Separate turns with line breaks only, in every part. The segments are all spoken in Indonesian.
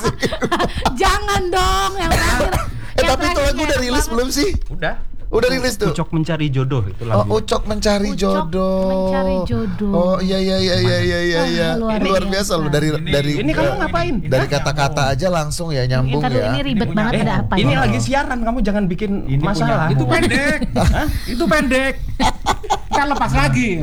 Jangan dong yang terakhir.
Tapi itu lagu udah rilis belum sih? Udah rilis tuh.
Ucok Mencari Jodoh itu lagu.
Ucok Mencari Jodoh. Oh iya. Luar biasa loh dari
ini kamu ngapain?
Dari kata-kata aja langsung ya nyambung ya.
Ini ribet banget ada apa?
Ini lagi siaran, kamu jangan bikin masalah.
Itu pendek. Itu pendek. Kita lepas lagi.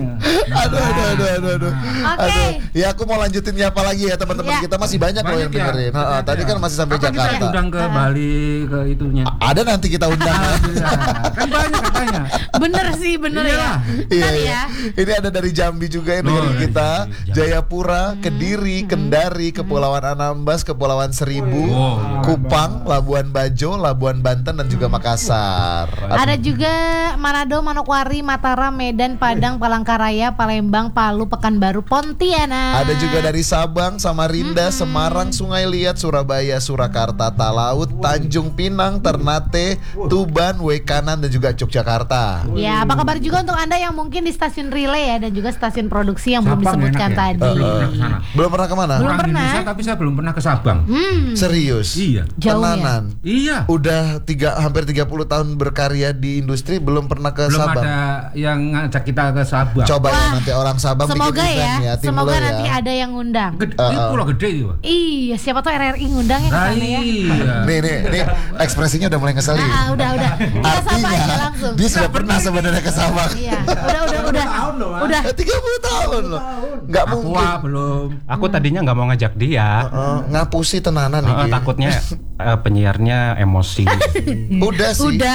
Aduh.
Oke.
Ya aku mau lanjutin nyapa lagi ya teman-teman kita masih banyak loh yang dengerin. Tadi kan masih sampai Jakarta.
Kita undang ke Bali ke itunya.
Ada nanti kita undang.
Kan banyak katanya.
Bener ya.
Iya. Ini ada dari Jambi juga yang dengerin kita. Jayapura, Kediri, Kendari, Kepulauan Anambas, Kepulauan Seribu, Kupang, Labuan Bajo, Labuan Banten dan juga Makassar.
Ada juga Manado, Manokwari, Mataram, Medan, Padang, Palangkaraya, Palembang, Palu, Pekanbaru, Pontianak.
Ada juga dari Sabang, Samarinda, Semarang, Sungai Liat, Surabaya, Surakarta, Talaut, Tanjung Pinang, Ternate, Tuban, Wekanan dan juga Yogyakarta.
Ya, apa kabar juga untuk Anda yang mungkin di stasiun relay ya dan juga stasiun produksi yang belum disebutkan tadi.
Belum pernah kemana?
Belum
Orang
pernah.
Indonesia tapi saya belum pernah ke Sabang.
Serius?
Iya.
Jauh ya?
Tenanan.
Iya.
Udah hampir 30 tahun berkarya di industri belum pernah ke
Belum
Sabang.
ada yang ngajak kita ke Sabang.
Coba ya nanti orang Sabang
Semoga
bikin event ya, tim
semoga
lo ya.
nanti ada yang ngundang.
Ini pulau gede itu.
Iya, siapa tuh RRI ngundang ya ke sana ya.
Iya.
Nih ekspresinya udah mulai ngeselin.
Udah. Kita sapa aja langsung.
Dia sudah pernah sebenarnya ke Sabang.
Iya, udah.
30 tahun loh. Enggak mungkin.
Belum.
Aku tadinya nggak mau ngajak dia.
Ngapusi tenanan nih.
Takutnya penyiarnya emosi.
Udah sih.
Udah.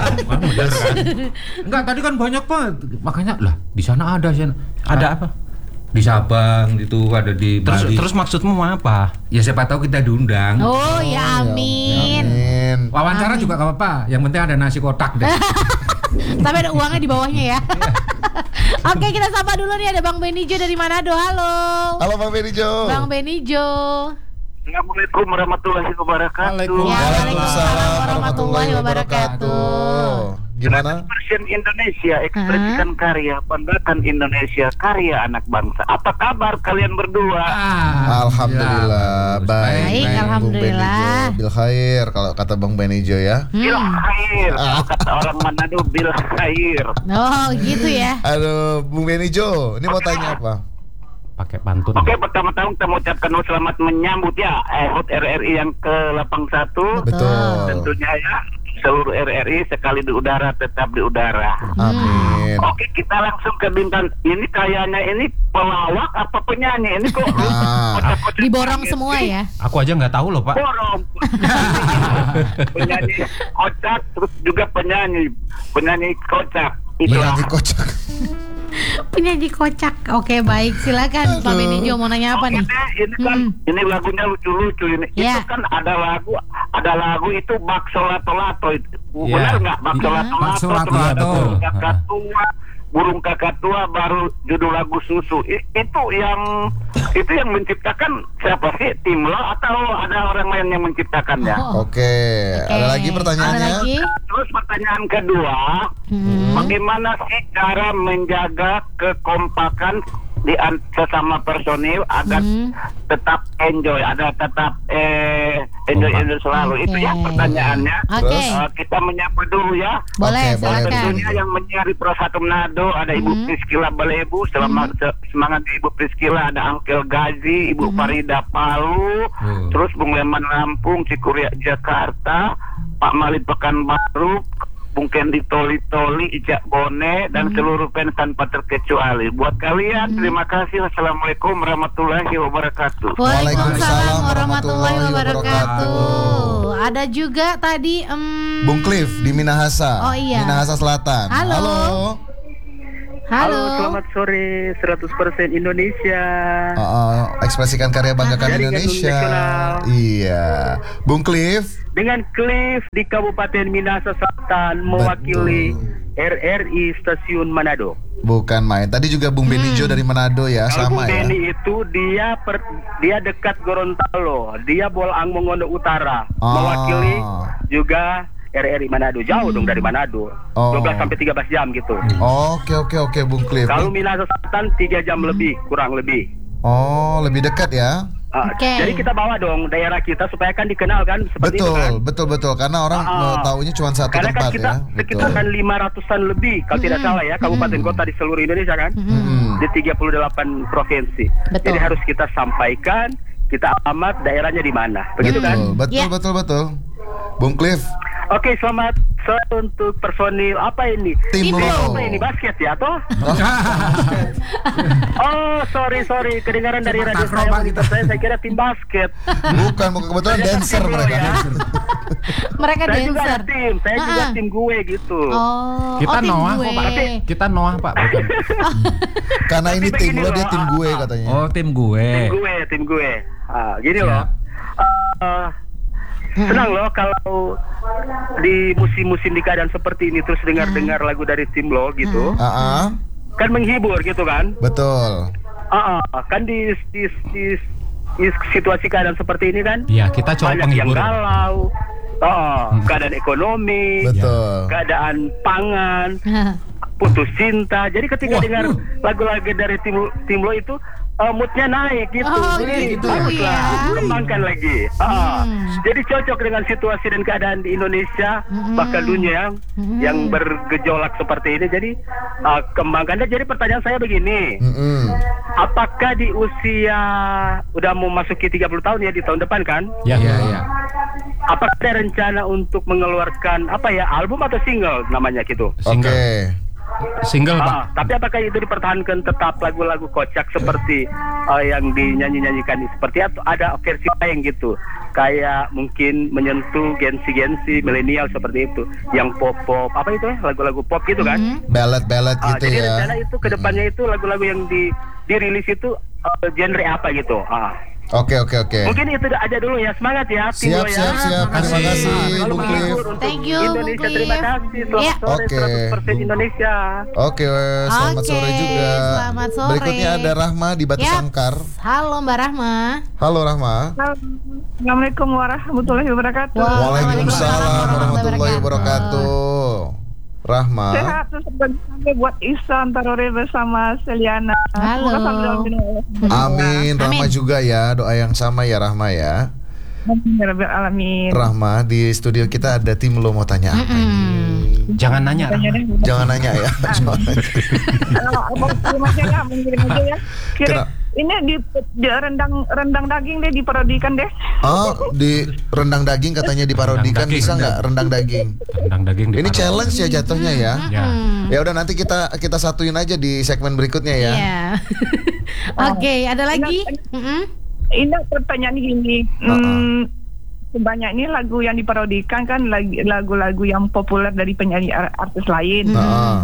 Enggak, tadi kan banyak banget. Makanya lah, di sana ada sih.
Ada apa?
Di Sabang itu ada di Bali.
Terus maksudmu apa?
Ya siapa tahu kita diundang.
Oh ya amin.
Wawancara juga gak apa-apa. Yang penting ada nasi kotak deh.
Tapi ada uangnya di bawahnya ya. Oke, kita sapa dulu nih, ada Bang Benijo dari Manado. Halo
Bang Benijo.
Bang Benijo.
Assalamualaikum warahmatullahi wabarakatuh.
Waalaikumsalam warahmatullahi wabarakatuh. Gimana?
Versi Indonesia, ekspresikan karya, banggakan Indonesia, karya anak bangsa. Apa kabar kalian berdua?
Alhamdulillah, baik.
Alhamdulillah.
Bil khair kalau kata Bang Benijo ya.
Bil khair. Kalau kata orang Manado, bil khair.
Oh, gitu ya.
Aduh, Bung Benijo, ini mau tanya apa?
Pakai pantun.
Oke, pertama-tama kita mengucapkan selamat menyambut ya HUT RRI yang ke-81.
Betul.
Tentunya ya, seluruh RRI sekali di udara tetap di udara.
Amin.
Oke, kita langsung ke bintang. Ini kayaknya ini pelawak apa penyanyi? Ini kok kocak-kocak
Diborong
gitu.
semua ya.
Aku aja nggak tahu loh, Pak.
Borong. Penyanyi kocak, terus juga penyanyi kocak.
Penyanyi kocak.
Penyanyi kocak. Oke, baik. Silakan Pak Benijo mau nanya apa nih?
Ini kan ini lagunya lucu-lucu ini.
Ya.
Itu kan ada lagu itu Bakso Lato-Lato itu. Benar nggak? Bakso
Bakso
Lato-Lato.
Lato-Lato.
Burung kakak tua baru judul lagu Susu. Itu yang menciptakan siapa sih? Tim lo atau ada orang lain yang menciptakannya?
Oke. Ada lagi pertanyaannya?
Ada lagi?
Terus pertanyaan kedua, bagaimana sih cara menjaga kekompakan di sesama personil agar tetap enjoy selalu. Itu ya pertanyaannya.
Oke.
Kita menyapa dulu ya.
Boleh,
Oke,
silakan.
Tentunya yang menyari Pro 1 Manado ada Ibu Priskila Balebu, semangat Ibu Priskila, ada Angkel Gazi, Ibu Farida Palu, terus Bung Leman Lampung, Cikuria Jakarta, Pak Malid Pekanbaru, Bung Kendi Toli, Ijak Bone, dan seluruh fans tanpa terkecuali. Buat kalian, terima kasih. Wassalamualaikum warahmatullahi wabarakatuh.
Waalaikumsalam warahmatullahi wabarakatuh. Ada juga tadi
Bung Cliff di Minahasa.
Oh iya.
Minahasa Selatan.
Halo.
Selamat sore 100% Indonesia.
Ekspresikan karya banggakan
Jaringan
Indonesia.
nasional.
Iya. Bung Cliff.
Dengan Cliff di Kabupaten Minahasa Selatan mewakili RRI Stasiun Manado.
Bukan main. Tadi juga Bung Benijo dari Manado ya,
Kalau
sama
Bung
ya.
Beni itu dia dekat Gorontalo, dia Bolaang Mongondo Utara, mewakili juga RRI Manado. Jauh dong dari Manado. 12 sampai 13 jam gitu.
Oke Bung Cliff.
Kalau Minahasa Selatan 3 jam lebih, kurang lebih.
Oh, lebih dekat ya.
Oke.
Jadi kita bawa dong daerah kita supaya kan dikenal kan seperti itu kan.
Betul. Karena orang taunya cuma satu
Karena kan
tempat
kita
ya.
kita kan 500-an lebih kalau tidak salah ya kabupaten kota di seluruh Indonesia kan. Di 38 provinsi.
Betul.
Jadi harus kita sampaikan kita alamat daerahnya di mana. Begitu kan?
Betul. Bung Cliff.
Oke, selamat sore untuk personil apa ini?
Tim Lo.
Apa ini basket ya toh? Oh, sorry kedengaran dari radio saya, monitor saya kira tim basket.
Bukan kebetulan dancer mereka.
Ya.
Mereka
Saya juga
dancer.
ada saya juga tim gue gitu.
Oh,
Kita
tim
Noah
gue.
kok Pak. Kita Noah Pak, bukan.
Karena ini
Tapi
tim
begini
lo, dia
loh,
tim gue katanya.
Oh, tim gue.
Tim gue. Gini loh. Senang loh kalau di musim-musim di keadaan seperti ini terus dengar-dengar lagu dari tim lo gitu. Kan menghibur gitu kan?
Betul.
Kan di situasi keadaan seperti ini kan?
Iya, kita coba
banyak yang
penghibur.
galau. Keadaan ekonomi,
Betul.
keadaan pangan, putus cinta. Jadi ketika dengar lagu-lagu dari tim lo itu moodnya naik gitu.
Oh,
Jadi
gitu
bagus
ya.
lah, kembangkan lagi. Jadi cocok dengan situasi dan keadaan di Indonesia bahkan dunia yang bergejolak seperti ini. Jadi kembangkan. Jadi pertanyaan saya begini. Apakah di usia udah mau masuki 30 tahun ya di tahun depan kan?
Ya.
Apakah ada rencana untuk mengeluarkan album atau single namanya gitu?
Oke.
Single Pak.
Tapi apakah itu dipertahankan tetap lagu-lagu kocak seperti yang dinyanyi-nyanyikan seperti atau ada versi lain gitu? Kayak mungkin menyentuh gensi-gensi milenial seperti itu, yang pop-pop apa itu lagu-lagu pop gitu kan?
Ballad gitu
Jadi
ya.
rencana itu kedepannya itu lagu-lagu yang dirilis itu genre apa gitu?
Oke.
Mungkin itu aja dulu ya. Semangat ya tim lo ya.
Siap. Terima kasih
Lalu
Bung
menghibur
Cliff.
untuk
Thank you, Bung
Indonesia.
Cliff.
Terima kasih. Selamat sore
Oke.
100% Indonesia.
Oke, selamat sore juga.
Selamat sore.
Berikutnya ada Rahma di Batu
Yap.
Sangkar.
Halo Mbak Rahma.
Halo Rahma.
Assalamualaikum warahmatullahi wabarakatuh.
Waalaikumsalam warahmatullahi wabarakatuh. Rahma.
Sehat terus sampai buat Ihsan Tarore bersama Seliana.
Halo.
Semoga sambil
Amin. Rahma juga ya. Doa yang sama ya Rahma ya.
Amin ya Rabbil alamin.
Rahma, di studio kita ada tim lo mau tanya apa ini?
Jangan nanya.
Jangan nanya ya.
Abang kirim aja ya, mengirim aja ya.
Kenapa?
Ini di rendang daging deh diparodikan deh.
Oh, di rendang daging katanya diparodikan,
Rendang daging.
bisa nggak rendang daging?
Rendang daging
Ini
diparodi.
challenge ya jatuhnya ya.
Ya.
Ya udah nanti kita satuin aja di segmen berikutnya ya.
Iya. Oke, ada lagi?
Ini pertanyaan gini. Sebanyak ini lagu yang diparodikan kan lagu-lagu yang populer dari penyanyi artis lain.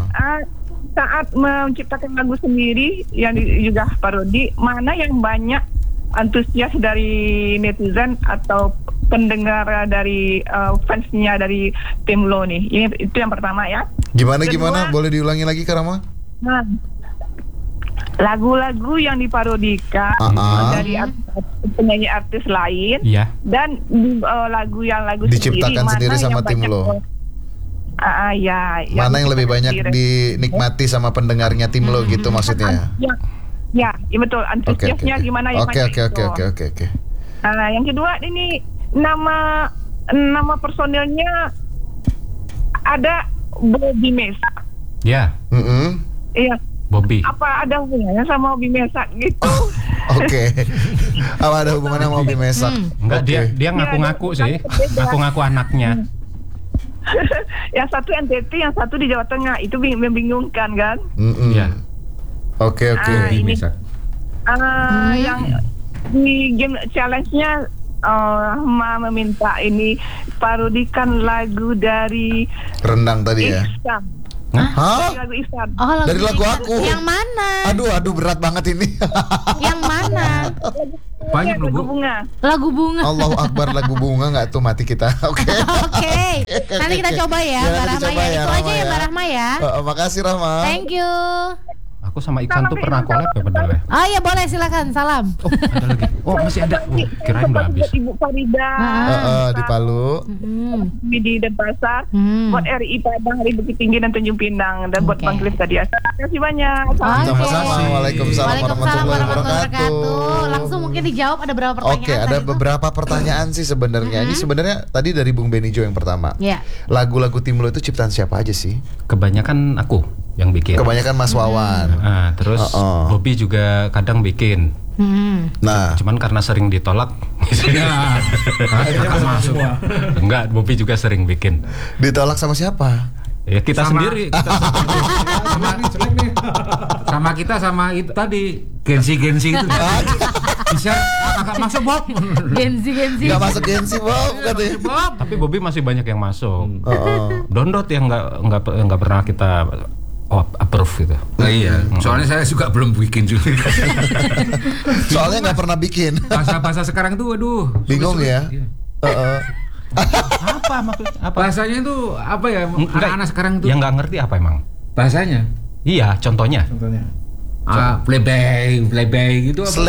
Saat menciptakan lagu sendiri yang juga parodi, mana yang banyak antusias dari netizen atau pendengar dari fansnya dari tim lo nih? Itu yang pertama ya.
Gimana? Boleh diulangi lagi Kak Rama?
Nah, lagu-lagu yang diparodikan dari penyanyi artis lain
Iya.
dan lagu
Diciptakan sendiri sama tim lo.
Ya.
Mana yang lebih banyak dinikmati sama pendengarnya tim lo gitu maksudnya?
Ya, betul. Antusiasnya gimana yang
Oke.
Yang kedua ini nama personilnya ada Bobby Mesa.
Ya.
Iya.
Bobby.
Apa ada hubungannya sama Bobby Mesa gitu?
Oke. Apa ada hubungannya sama Bobby Mesak?
Enggak, dia ngaku-ngaku sih. Ngaku-ngaku anaknya.
Yang satu NTT, yang satu di Jawa Tengah. Itu membingungkan kan?
Iya.
Oke.
Ini yang di game challenge-nya meminta ini parodikan lagu dari
Rendang tadi ya.
Ihsan.
Hah?
Lagu Ihsan.
Oh,
Dari lagu
Ihsan.
aku.
Yang mana?
Aduh berat banget ini.
Yang mana?
Banyak
Lagu
loh, Bu.
bunga.
Lagu bunga.
Allahu Akbar, lagu bunga nggak tuh mati kita. Oke.
Oke. Nanti kita coba ya,
Ya,
Mbak
nanti
Rahma
coba
ya.
ya,
Itu
Rahma
aja ya,
ya.
Mbak Rahma ya.
Makasih Rahma.
Thank you.
Aku sama Iksan tuh pernah collab ya padahal ya.
Oh iya boleh silakan salam.
Oh ada lagi. Oh masih ada. Oh, kirain udah habis.
Ibu Farida
Di Palu.
di Denpasar, buat RI Padang, Hari Bukit Tinggi dan Tanjung Pinang, dan buat Bang Cliff tadi. Terima kasih banyak.
Sama-sama. Waalaikumsalam warahmatullahi wabarakatuh.
Langsung mungkin dijawab, ada berapa pertanyaan?
Oke, ada beberapa pertanyaan sih sebenarnya. Ini sebenarnya tadi dari Bung Benijo yang pertama.
Iya.
Lagu-lagu Tim Lo itu ciptaan siapa aja sih?
Kebanyakan aku yang bikin.
Kebanyakan Mas Wawan.
Nah, terus Bobby juga kadang bikin.
Nah,
Cuman karena sering ditolak.
Akhirnya masuk.
Enggak, Bobby juga sering bikin.
ditolak sama siapa?
Ya kita sendiri.
Sama kita sama itu tadi Gensi itu. Bisa kakak masuk Bob.
Gensi.
Gak masuk Gensi, Bob katanya.
Bob.
Tapi Bobby masih banyak yang masuk. Dondot yang nggak pernah kita approve gitu.
Nah, iya, soalnya saya juga belum bikin juga.
Soalnya nggak pernah bikin.
Bahasa sekarang tuh, aduh,
Bingung ya.
Apa maksudnya? Apa?
bahasanya itu apa ya? Anak-anak sekarang tuh
Yang nggak ngerti apa emang?
bahasanya.
Iya, contohnya.
Plebei gitu apa?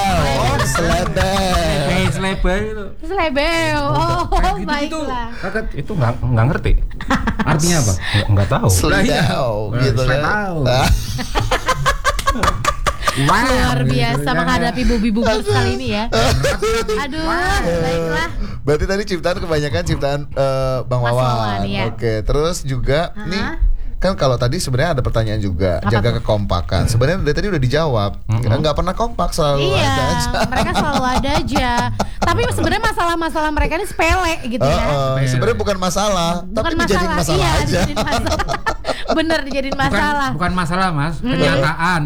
Slebei itu.
Selebeo. Oh,
Kayak gitu.
baiklah.
Kakak
Itu nggak ngerti.
artinya apa?
Nggak tahu.
Sledau gitu kan.
Sledau.
Luar biasa menghadapi bubi-bubi kali ini ya. Aduh, baiklah.
Berarti tadi kebanyakan ciptaan Bang
Mas Wawan,
Wawan.
iya.
Oke, terus juga nih kan kalau tadi sebenarnya ada pertanyaan juga, jaga kekompakan. Sebenarnya dari tadi udah dijawab. Nggak pernah kompak, selalu
Iya,
ada aja.
mereka selalu ada aja. Tapi sebenarnya masalah-masalah mereka ini sepele gitu ya.
Sebenarnya bukan masalah, tapi
Bukan
dijadiin masalah
iya,
aja.
dijadiin masalah. Bener dijadiin masalah.
Bukan masalah, Mas, kenyataan.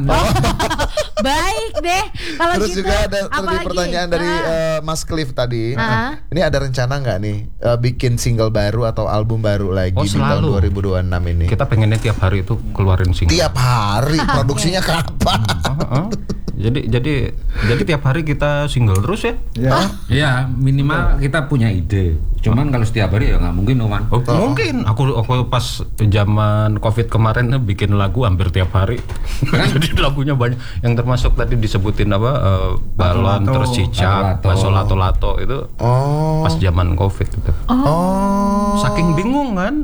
Baik deh. Kalau
Terus
gitu,
juga ada
apa
tadi
lagi?
pertanyaan dari Mas Cliff tadi.
Ah.
Ini ada rencana nggak nih bikin single baru atau album baru lagi di tahun
selalu.
2026 ini?
Kita pengennya tiap hari itu keluarin single.
Tiap hari produksinya kapan?
Jadi tiap hari kita single terus ya?
Ya, minimal kita punya ide. Cuman kalau setiap hari ya nggak mungkin, Oman.
Mungkin aku pas zaman Covid kemarin bikin lagu hampir tiap hari. Jadi lagunya banyak. Yang termasuk tadi disebutin apa balon, terus cicak, bakso lato-lato itu pas zaman Covid itu. Saking bingung kan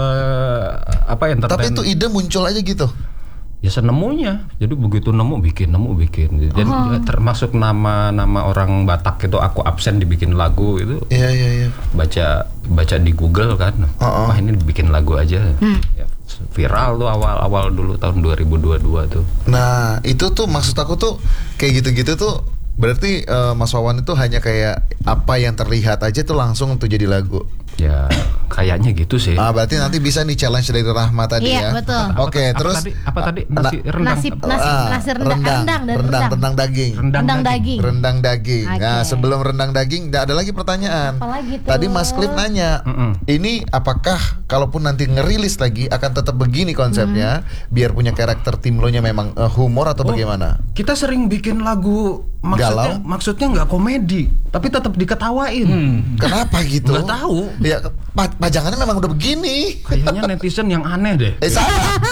apa yang
Tapi itu ide muncul aja gitu.
Ya senemunya. Jadi begitu nemu bikin. Jadi termasuk nama orang Batak itu aku absen dibikin lagu itu.
Iya.
Baca di Google kan. Wah ini bikin lagu aja. Ya, viral tuh awal dulu tahun 2022 tuh.
Nah, itu tuh maksud aku tuh kayak gitu-gitu tuh berarti Mas Wawan itu hanya kayak apa yang terlihat aja tuh langsung untuk jadi lagu.
Ya kayaknya gitu sih.
Berarti nanti bisa nih challenge dari Rahma tadi
Iya,
ya.
betul.
Oke, terus
apa tadi? Nasi rendang.
Nasi rendang
daging.
Rendang daging.
Rendang daging.
Oke.
Nah, sebelum rendang daging, ada lagi pertanyaan.
Apa lagi tuh?
Tadi Mas Cliff nanya, ini apakah kalaupun nanti ngerilis lagi akan tetap begini konsepnya, biar punya karakter Tim Lo-nya memang humor atau bagaimana?
Kita sering bikin lagu maksudnya nggak komedi, tapi tetap diketawain.
Kenapa gitu?
Nggak tahu.
Ya, pajangannya memang udah begini.
Kayaknya netizen yang aneh deh.
Salah.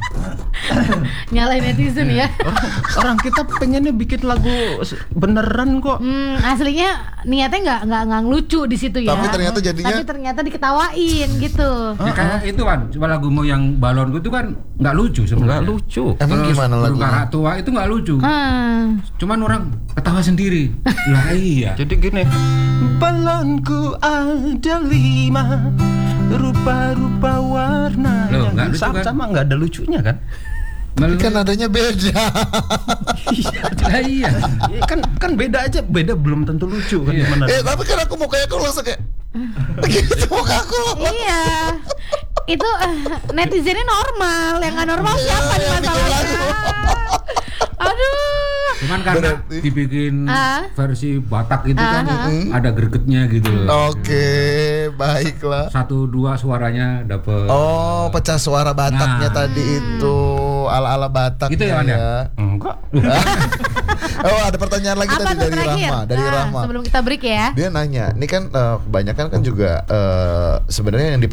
Nyalain netizen ya.
Orang kita pengennya bikin lagu beneran kok.
Aslinya niatnya nggak ngelucu di situ ya.
Tapi ternyata
diketawain gitu.
Ya, kayak itu kan, coba lagumu yang balon itu kan nggak lucu sebenarnya.
Nggak lucu.
Emang gimana lagunya?
Kakak tua itu nggak lucu. Cuman orang ketawa sendiri. Lah iya.
Jadi gini, balonku ada 5 rupa-rupa warna.
Loh, nggak lucu kan?
Sama nggak ada lucunya kan?
Kan adanya beda.
Iya.
kan beda aja, beda belum tentu lucu kan gimana?
Tapi kan aku mukanya aku langsung kayak gitu muka aku.
Iya. Itu netizennya normal, yang nggak normal siapa nih masalahnya? Aduh.
Cuman karena dibikin versi Batak itu kan ada gregetnya gitu.
Oke, baiklah.
1-2 suaranya dapet.
Oh, pecah suara Bataknya tadi itu ala-ala Batak
gitu ya,
Enggak.
Oh, ada pertanyaan lagi tadi dari Rahma,
Sebelum kita break ya.
Dia nanya, ini kan kebanyakan kan juga sebenarnya yang